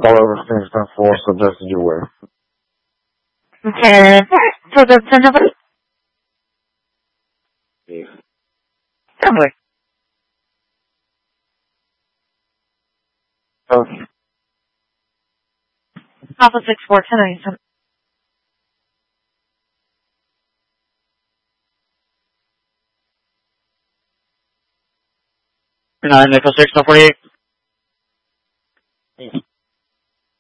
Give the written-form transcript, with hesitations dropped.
all over things 10-4, suggested you wear. Okay. So the number? Yes. Somewhere. Oh. Alpha 6410. 9 Echo 6, 48.